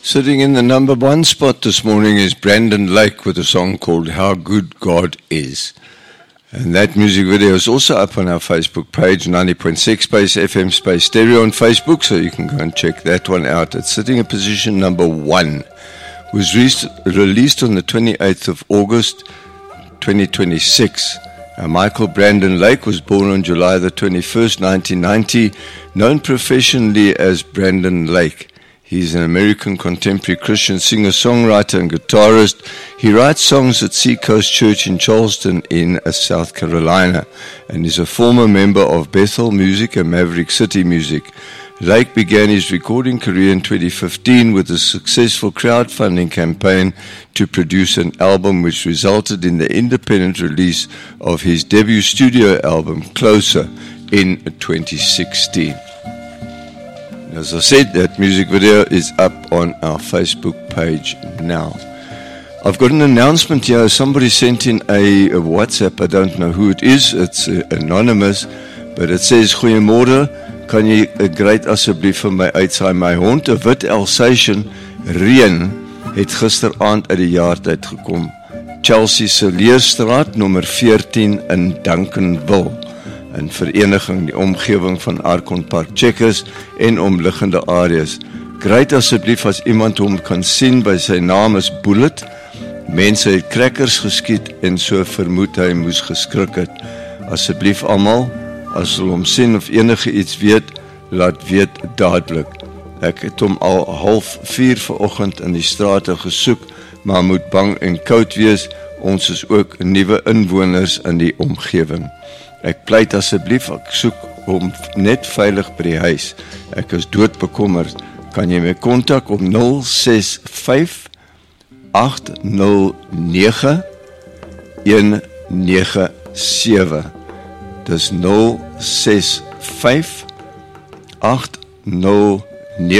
Sitting in the number one spot this morning is Brandon Lake with a song called How Good God Is. And that music video is also up on our Facebook page, 90.6 Space FM Space Stereo on Facebook, so you can go and check that one out. It's sitting in position number 1. Was released on the 28th of August, 2026. Michael Brandon Lake was born on July the 21st, 1990, known professionally as Brandon Lake. He's an American contemporary Christian singer-songwriter and guitarist. He writes songs at Seacoast Church in Charleston in South Carolina and is a former member of Bethel Music and Maverick City Music. Lake began his recording career in 2015 with a successful crowdfunding campaign to produce an album which resulted in the independent release of his debut studio album, Closer, in 2016. As I said, that music video is up on our Facebook page now. I've got an announcement here. Somebody sent in a WhatsApp. I don't know who it is. It's anonymous. But it says, Goeiemorgen, kan jy great asseblief vir my uitsaai? My hond, 'n wit Alsatian, Reën, het gisteraand uit die jaartyd gekom. Chelsea se Leerstraat, nommer 14 in Duncanville. In vereniging die omgewing van Arkon Park Checkers en omliggende areas. Great asseblief as iemand hom kan sien by sy naam is Bullet. Mense het crackers geskiet en so vermoed hy moes geskrik het. Asseblief almal, as hulle hom sien of enige iets weet, laat weet dadelik. Ek het hom al 3:30 vanoggend in die strate gesoek, maar moet bang en koud wees. Ons is ook nuwe inwoners in die omgewing. Ek pleit asseblief, ek soek hom net veilig by die huis. Ek is doodbekommerd. Kan jy my kontak op 065 809 197. Dis 065 809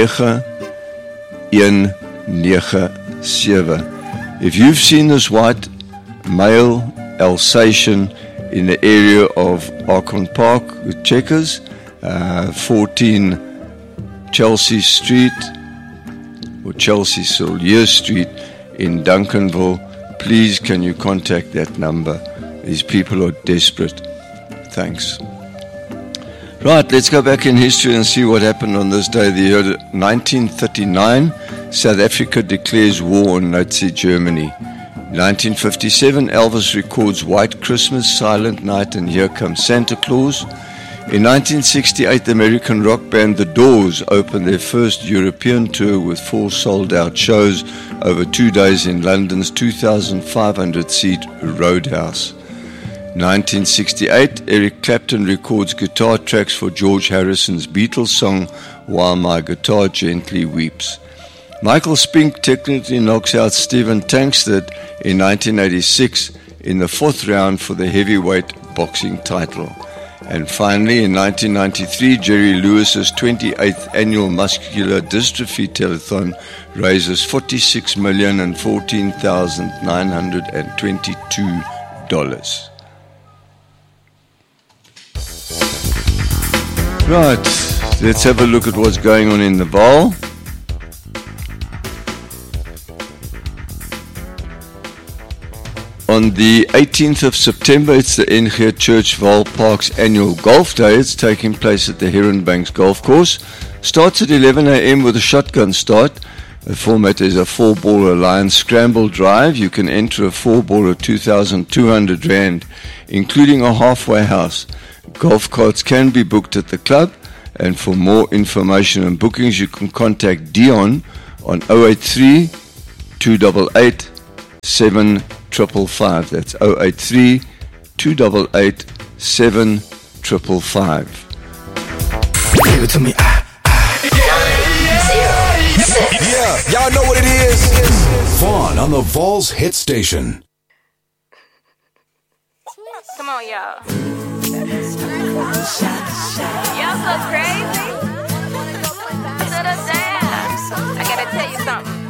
197. If you've seen this white male Alsatian in the area of Arkon Park with Checkers, 14 Chelsea Street or Chelsea Solier Street in Duncanville, please can you contact that number? These people are desperate. Thanks. Right, let's go back in history and see what happened on this day. The year 1939, South Africa declares war on Nazi Germany. 1957, Elvis records White Christmas, Silent Night, and Here Comes Santa Claus. In 1968, the American rock band The Doors opened their first European tour with 4 sold-out shows over 2 days in London's 2,500-seat Roadhouse. 1968, Eric Clapton records guitar tracks for George Harrison's Beatles song While My Guitar Gently Weeps. Michael Spink technically knocks out Stephen Tankstead in 1986 in the 4th round for the heavyweight boxing title. And finally, in 1993, Jerry Lewis's 28th annual muscular dystrophy telethon raises $46,014,922. Right, let's have a look at what's going on in the Vaal. On the 18th of September, it's the NG Church Vaal Park's annual golf day. It's taking place at the Heron Banks Golf Course. Starts at 11 a.m. with a shotgun start. The format is a 4-baller Lions Scramble Drive. You can enter a 4-baller 2,200 Rand, including a halfway house. Golf carts can be booked at the club, and for more information and bookings, you can contact Dion on 083 288 7555. That's 083 288 7555. Give it to me. Yeah, y'all know what it is. Vaughn on the Vols Hit Station. Come on, y'all. Y'all so crazy. To the dance. I gotta tell you something.